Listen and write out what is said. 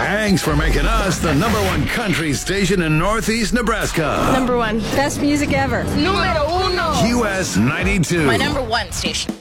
Thanks for making us the #1 country station in Northeast Nebraska. Number one. Best music ever. Número uno. US 92. My #1 station.